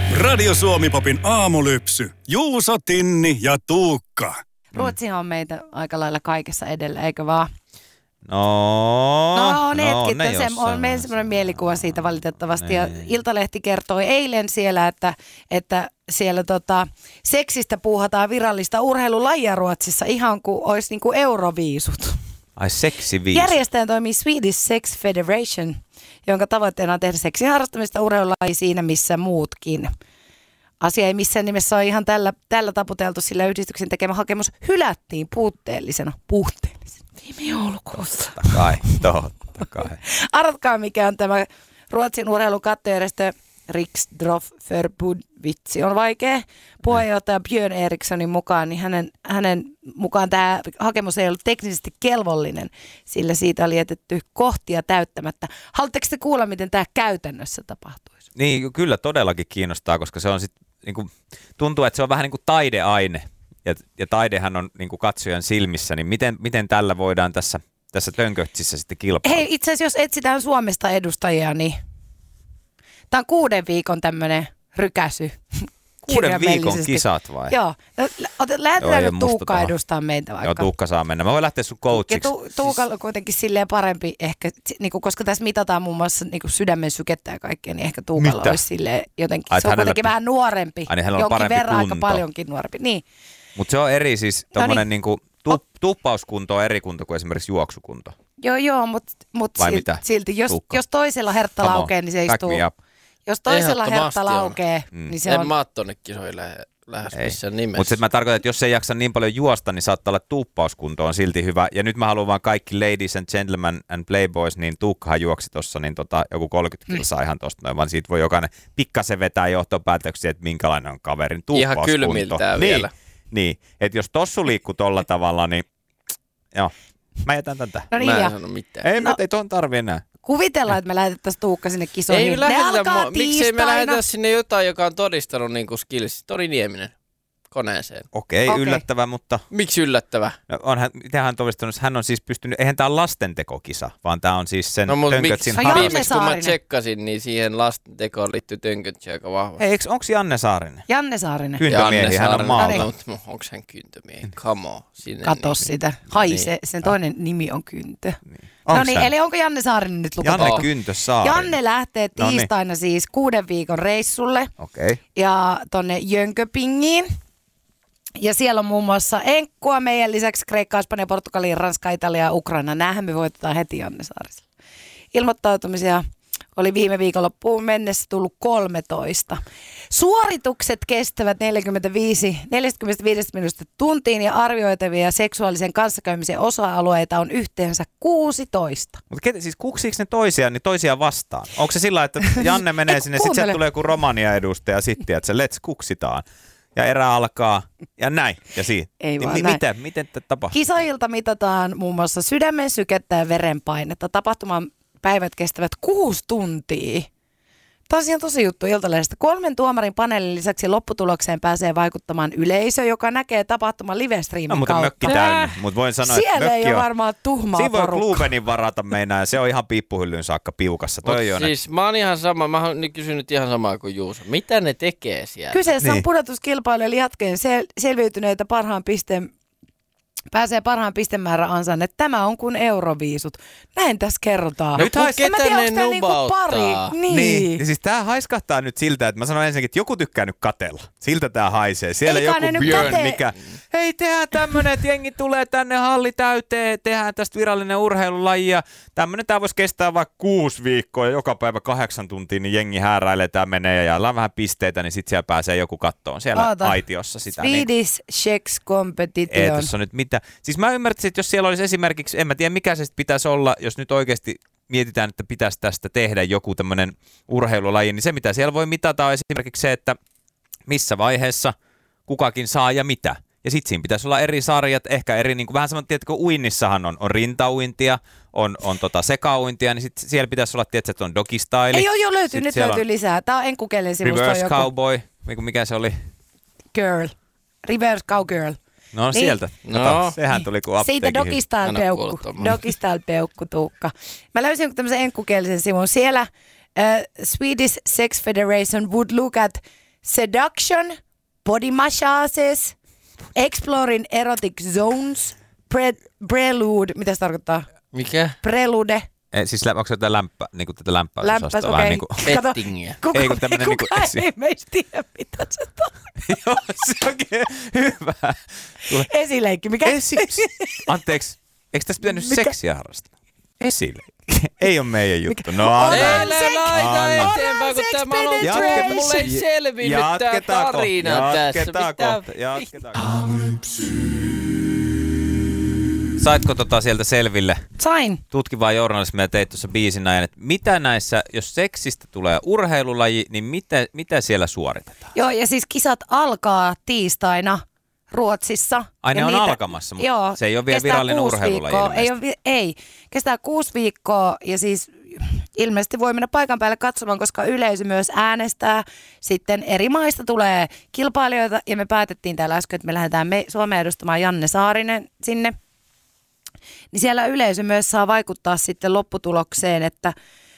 Radio Suomi-popin aamulypsy. Juuso, Tinni ja Tuukka. Ruotsi on meitä aika lailla kaikessa edellä, eikö vaan? No on meillä semmoinen mielikuva siitä valitettavasti. Ja Iltalehti kertoi eilen siellä, että siellä seksistä puuhataan virallista urheilulajia Ruotsissa ihan kuin olisi niin kuin euroviisut. Ai seksiviisut. Järjestäjä toimii Swedish Sex Federation, jonka tavoitteena on tehdä seksin harrastamista urheilulaji siinä missä muutkin. Asia ei missään nimessä ole ihan tällä taputeltu, sillä yhdistyksen tekemä hakemus hylättiin puutteellisena. Viime joulukuussa. Totta kai. Arvatkaa, mikä on tämä Ruotsin urheilun kattojärjestö Riksidrottsförbund. Vitsi on vaikea. Puheenjohtaja Björn Erikssonin mukaan, niin hänen mukaan tämä hakemus ei ollut teknisesti kelvollinen, sillä siitä oli jätetty kohtia täyttämättä. Haluatteko te kuulla, miten tämä käytännössä tapahtuisi? Niin, kyllä todellakin kiinnostaa, koska se on sitten, niin tuntuu, että se on vähän niin kuin taideaine. Ja taidehan on niin kuin katsojan silmissä, niin miten tällä voidaan tässä tönkötsissä sitten kilpailla? Hei, itse asiassa jos etsitään Suomesta edustajia, niin tämä on 6 viikon tämmöinen rykäsy. 6 viikon kisat vai? Joo. Lähdetään Tuukka edustaa meitä vaikka. Joo, Tuukka saa mennä. Mä voin lähteä sun coachiksi. Ja Tuukalla on kuitenkin silleen parempi ehkä, niinku, koska tässä mitataan muun muassa niinku sydämen sykettä ja kaikkea, niin ehkä Tuukalla olisi silleen jotenkin. Se on kuitenkin vähän nuorempi. Jonkin verran aika paljonkin nuorempi. Niin. Mutta se on eri siis, tommonen niinku tuppauskunto on eri kunto kuin esimerkiksi juoksukunto. Joo, mutta silti, jos toisella hertta laukee, niin se istuu. Jos toisella hertta laukee, niin se on. En mä oon tonne kisoihin lähes missään nimessä. Mutta mä tarkoitan, että jos ei jaksa niin paljon juosta, niin saattaa olla tuuppauskunto on silti hyvä. Ja nyt mä haluan vaan kaikki ladies and gentlemen and playboys, niin Tuukkahan juoksi tossa, niin joku 30 kilsaa ihan tosta noin, vaan siitä voi jokainen pikkasen vetää johtopäätöksiä, että minkälainen on kaverin tuuppauskunto. Ihan kylmiltään vielä. Niin, että jos tossu liikkuu tolla tavalla, niin joo, mä jätän tätä. No niin, mä en sano mitään. Ei tuon tarvi enää. Kuvitellaan, että me lähetettäisiin Tuukka sinne kisoihin. Ei me lähetetä, miksei me lähetetä sinne jotain, joka on todistanut niin kuin skills. Tori Nieminen koneeseen. Okei, yllättävä, mutta. Miksi yllättävä? No miten hän on todistanut? Hän on siis pystynyt, eihän tämä ole lastentekokisa, vaan tämä on siis sen tönkötsin viimeksi kun mä tsekkasin, niin siihen lastentekoon liittyy tönkötsi aika vahvasti. Ei, onko Janne Saarinen? Janne Saarinen. Kyntömiehi, hän on maalta. Onko hän kyntömiehi? Come on. Kato niin, sitä. Haise, sen toinen nimi on Kyntö. Niin. No niin, eli onko Janne Saarinen nyt lukutettu? Janne Kyntö Saarinen. Janne lähtee tiistaina siis 6 viikon reissulle. Okei. Ja tonne Jönköpingiin. Ja siellä on muun muassa enkkua meidän lisäksi Kreikka, Espanja, Portugali, Ranska, Italia ja Ukraina. Näähän me voitetaan heti Janne Saarisella. Ilmoittautumisia oli viime viikonloppuun mennessä tullut 13. Suoritukset kestävät 45 minuutista tuntiin ja arvioitavia seksuaalisen kanssakäymisen osa-alueita on yhteensä 16. Mutta siis kuksiiko ne toisiaan vastaan? Onko se sillä, että Janne menee sinne, sitten sieltä tulee joku Romania-edustaja sitten, että se let's kuksitaan. Ja erä alkaa, ja näin, ja siinä. Ei vaan näin. Miten tapahtuu? Kisoilta mitataan muun muassa sydämen sykettä ja verenpainetta. Tapahtuman päivät kestävät 6 tuntia. Tämä on ihan tosi juttu Iltalehdestä. 3 tuomarin paneelin lisäksi lopputulokseen pääsee vaikuttamaan yleisö, joka näkee tapahtuman live-streamin mutta kautta. Mökki täynnä, mutta voin sanoa, siellä että mökki ei ole varmaan tuhmaa siinä voi porukkaa. Klubenin varata meinaa, ja se on ihan piippuhyllyn saakka piukassa. Siis mä oon ihan sama, mä oon nyt kysynyt ihan samaa kuin Juuso. Mitä ne tekee siellä? Kyseessä on pudotuskilpailu, eli jatkojen selviytyneitä pääsee parhaan pistemäärän ansaan, että tämä on kuin euroviisut. Näin tässä kerrotaan. No ketä ne nubauttaa? Niin. Siis tää haiskahtaa nyt siltä, että mä sanon ensinnäkin, että joku tykkää nyt katella. Siltä tää haisee. Siellä ei joku Björn, mikä, hei tehdään tämmönen, että jengi tulee tänne halli täyteen, tehdään tästä virallinen urheilulaji ja tämmönen tää voisi kestää vaikka 6 viikkoa ja joka päivä 8 tuntia, niin jengi hääräilee, tää menee ja jaellaan vähän pisteitä, niin sit siellä pääsee joku kattoon siellä aitiossa sitä. Swedish Sex Competition. Ei tässä on nyt mitään. Siis mä ymmärtäisin, että jos siellä olisi esimerkiksi, en mä tiedä mikä se pitäisi olla, jos nyt oikeasti mietitään, että pitäisi tästä tehdä joku tämmöinen urheilulaji, niin se mitä siellä voi mitata on esimerkiksi se, että missä vaiheessa kukakin saa ja mitä. Ja sitten siinä pitäisi olla eri sarjat, ehkä eri, niin kuin vähän saman, tiedätkö, uinnissahan on rintauintia, on sekauintia, niin sitten siellä pitäisi olla, tiedätkö, että on dogistyle. Ei joo, löytyy, nyt löytyy lisää. Tämä on enkukielen sivusto. Reverse cowboy, mikä se oli? Girl. Reverse cowgirl. No niin. Sieltä. No. Sehän tuli kuin apteekin. Siitä dogistyle peukku Tuukka. Mä löysin tämmöisen enkkukielisen sivun. Siellä Swedish Sex Federation would look at seduction, body massages, exploring erotic zones, prelude, mitä se tarkoittaa? Mikä? Prelude. Siis onko se tätä tätä lämpäysosastoa? Lämpäs, Vai okei. Pettingiä. Kuka ei meistä tiedä, mitä se on. Joo, se onkin hyvä. Esileikki, mikä? Anteeksi, eikö tässä pitänyt seksiä harrastaa? Esileikki. Ei ole meidän juttu. No, Laita eteenpäin, kun tämä on mulle ei selvinnyt tää tarina tässä. Jatketaan. Saitko sieltä selville? Sain. Tutkivaa journalismia teit tuossa biisin ajan, että mitä näissä, jos seksistä tulee urheilulaji, niin mitä siellä suoritetaan? Joo, ja siis kisat alkaa tiistaina Ruotsissa. Ai ne on alkamassa, mutta se ei ole vielä virallinen urheilulaji ilmeisesti. Ei, kestää 6 viikkoa ja siis ilmeisesti voi mennä paikan päälle katsomaan, koska yleisö myös äänestää. Sitten eri maista tulee kilpailijoita ja me päätettiin täällä äsken, että me lähdetään Suomeen edustamaan Janne Saarinen sinne. Niin siellä yleisö myös saa vaikuttaa sitten lopputulokseen, että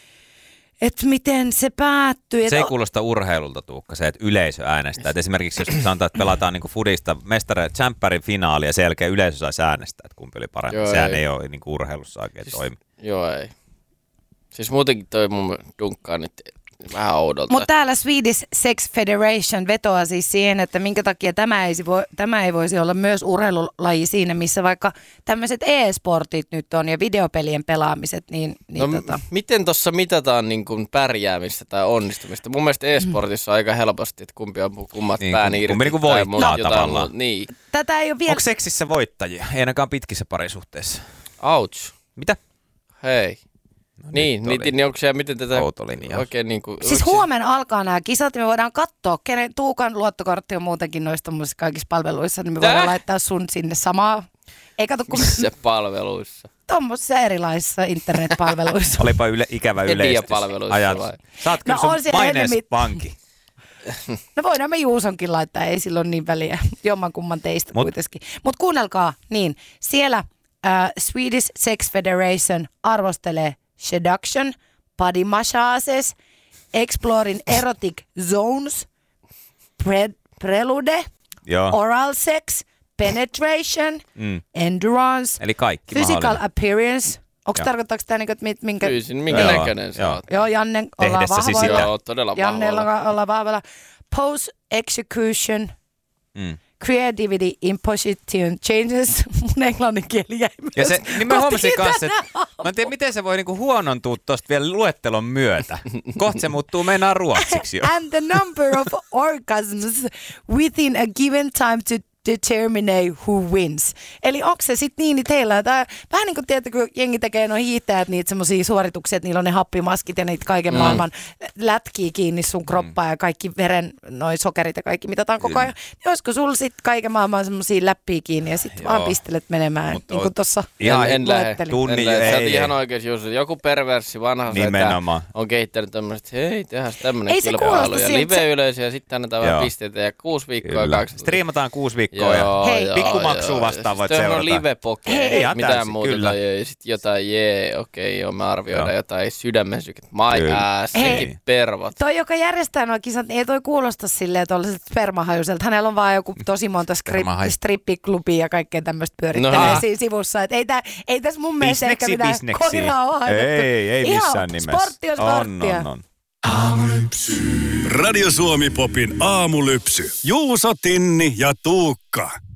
miten se päättyy. Se ei kuulosta urheilulta, Tuukka, se, että yleisö äänestää. Et esimerkiksi jos sanotaan, että pelataan niinku fudista tsemppärin finaali ja sen jälkeen yleisö saisi äänestää, että kumpi oli parempi. Joo, sehän ei ole niinku urheilussa oikein siis, toimi. Joo, ei. Siis muutenkin toi mun dunkkaa nyt vähän oudolta. Mutta täällä Swedish Sex Federation vetoaa siis siihen, että minkä takia tämä ei voisi olla myös urheilulaji siinä, missä vaikka tämmöiset e-sportit nyt on ja videopelien pelaamiset. Miten tuossa mitataan niin kuin pärjäämistä tai onnistumista? Mun mielestä e-sportissa on aika helposti, että kumpi on kummat niin, pään irti. Kumpi niin kuin voittaa tavallaan. Niin. Tätä ei ole vielä... Onko seksissä voittajia? Ei ainakaan pitkissä parisuhteissa. Ouch. Mitä? Hei. No, niin onko siellä miten tätä oikein niin kuin... Siis huomenna alkaa nämä kisat ja me voidaan katsoa, kenen Tuukan luottokortti on muutenkin noissa kaikissa palveluissa, niin me voidaan laittaa sun sinne samaa. Ei kato kun... Missä palveluissa? Tuommoisissa erilaisissa internetpalveluissa. Olipa ikävä yleistys. Vai? Sä oot kyllä sun maineessa vanki. No voidaan me Juusonkin laittaa, ei silloin niin väliä jommankumman teistä kuitenkin. Mutta kuunnelkaa, niin siellä Swedish Sex Federation arvostelee seduction, body massages, exploring erotic zones, prelude, oral sex, penetration, endurance, eli kaikki physical mahdollinen. Appearance. Onko tarkoittaako tämä, että minkä... Minkä näköinen sä oot? Joo, Janne, ollaan vahvoilla. Joo, todella vahvoilla. Janne, ollaan vahvoilla. Pose, execution, creativity, imposition, changes. Mun englannin kieli jäi myös. Ja se, niin mä huomasin kanssa, että mä en tiedä, miten se voi niinku huonontua tosta vielä luettelon myötä. Kohta se muuttuu meinaan ruotsiksi jo. And the number of orgasms within a given time to determine who wins. Eli onko se sitten niin teillä, vähän niin kuin tiedätkö, kun jengi tekee noin hiihtäjät niitä semmoisia suorituksia, että niillä on ne happimaskit ja niitä kaiken maailman lätkii kiinni sun kroppaa ja kaikki veren noi sokerit ja kaikki mitataan koko ajan. Niin olisiko sulla sitten kaiken maailman semmoisia läppiä kiinni ja sitten vaan pistelet menemään, mut niin kuin tuossa en lähde. Sä oot ei. ihan oikein Jussi. Joku perverssi vanha on kehittänyt tämmöiset, että hei, tehdään tämmöinen kilpailu ja live-yleisö ja sitten annetaan vähän pisteitä ja 6 viikkoa. Striimataan 6 viikkoa. Hei, pikkumaksua vastaan voit seurata. Se on live-poke, ei mitään muuta. Ja sitten jotain, me arvioidaan jotain sydämensyket. My ass, sekin pervot. Toi, joka järjestää nuo kisat, niin ei toi kuulosta silleen tuollaiset spermahajuiselta. Hänellä on vaan joku tosi monta strippiklubia ja kaikkea tämmöistä pyörittelee siinä sivussa. Et ei tässä mun mielestä ehkä mitään koiraa ole haettu. Ei missään nimessä. Sportti on sporttia. On. Radio Suomi Popin aamulypsy. Juuso, Tinni ja Tuukka.